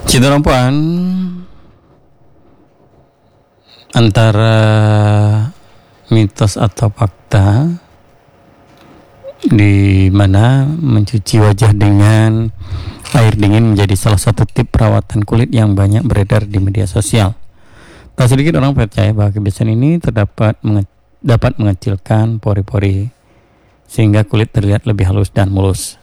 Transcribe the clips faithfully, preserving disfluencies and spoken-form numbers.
Cinta puan antara mitos atau fakta di mana mencuci wajah dengan air dingin menjadi salah satu tip perawatan kulit yang banyak beredar di media sosial. Tak sedikit orang percaya bahwa kebiasaan ini terdapat menge- dapat mengecilkan pori-pori sehingga kulit terlihat lebih halus dan mulus.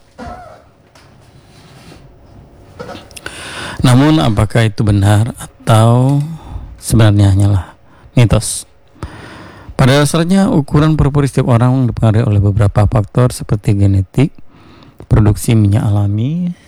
Namun apakah itu benar atau sebenarnya hanyalah mitos? Pada dasarnya ukuran pori-pori setiap orang dipengaruhi oleh beberapa faktor seperti genetik, produksi minyak alami,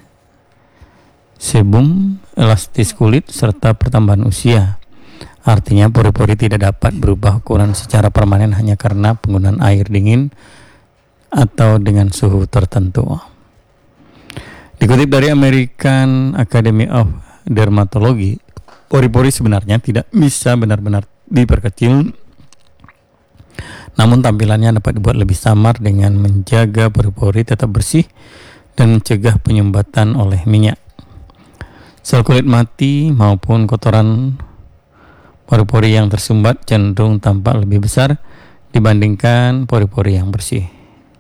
sebum, elastis kulit, serta pertambahan usia. Artinya pori-pori tidak dapat berubah ukuran secara permanen hanya karena penggunaan air dingin atau dengan suhu tertentu. Dikutip dari American Academy of Dermatology, pori-pori sebenarnya tidak bisa benar-benar diperkecil, namun tampilannya dapat dibuat lebih samar dengan menjaga pori-pori tetap bersih dan mencegah penyumbatan oleh minyak. Sel kulit mati maupun kotoran pori-pori yang tersumbat cenderung tampak lebih besar dibandingkan pori-pori yang bersih.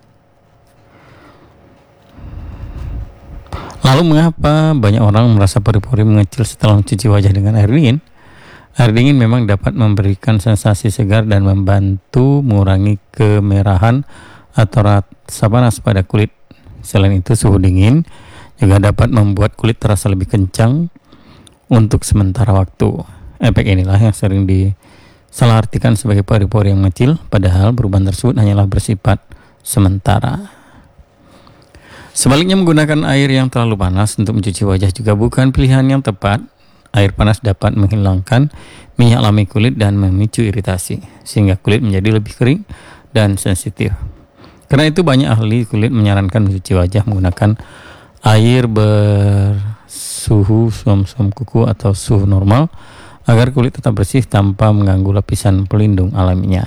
Lalu mengapa banyak orang merasa pori-pori mengecil setelah mencuci wajah dengan air dingin? Air dingin memang dapat memberikan sensasi segar dan membantu mengurangi kemerahan atau rasa panas pada kulit. Selain itu, suhu dingin juga dapat membuat kulit terasa lebih kencang untuk sementara waktu. Efek inilah yang sering disalahartikan sebagai pori-pori yang mengecil, padahal perubahan tersebut hanyalah bersifat sementara. Sebaliknya, menggunakan air yang terlalu panas untuk mencuci wajah juga bukan pilihan yang tepat. Air panas dapat menghilangkan minyak alami kulit dan memicu iritasi, sehingga kulit menjadi lebih kering dan sensitif. Karena itu banyak ahli kulit menyarankan mencuci wajah menggunakan air bersuhu suam-suam kuku atau suhu normal agar kulit tetap bersih tanpa mengganggu lapisan pelindung alaminya.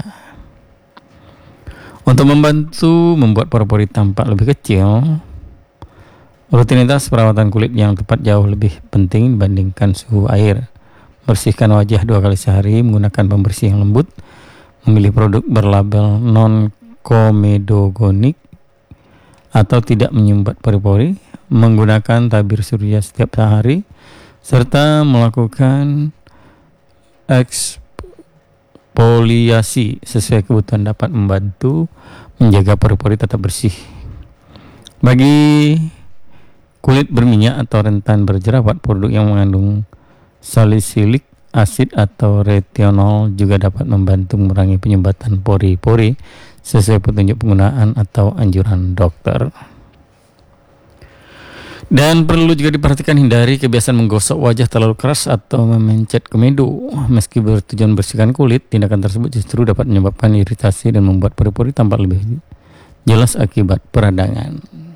Untuk membantu membuat pori-pori tampak lebih kecil, rutinitas perawatan kulit yang tepat jauh lebih penting dibandingkan suhu air. Bersihkan wajah dua kali sehari menggunakan pembersih yang lembut, memilih produk berlabel non-komedogonik atau tidak menyumbat pori-pori, menggunakan tabir surya setiap hari, serta melakukan eksfoliasi sesuai kebutuhan dapat membantu menjaga pori-pori tetap bersih. Bagi kulit berminyak atau rentan berjerawat, produk yang mengandung salisilik asid atau retinol juga dapat membantu mengurangi penyumbatan pori-pori sesuai petunjuk penggunaan atau anjuran dokter. Dan perlu juga diperhatikan, hindari kebiasaan menggosok wajah terlalu keras atau memencet komedo. Meski bertujuan bersihkan kulit, tindakan tersebut justru dapat menyebabkan iritasi dan membuat pori-pori tampak lebih jelas akibat peradangan.